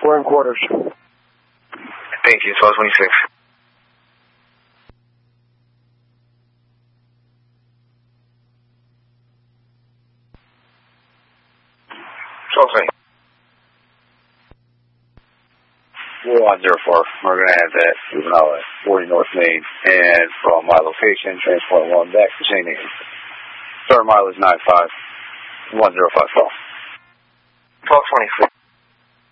We're in quarters. Thank you, 1226. Okay. 4104. We're going to have that juvenile at 40 North Main. And from my location, transport 1 back to St. Anne. Third mile is 95. 1054. 1226.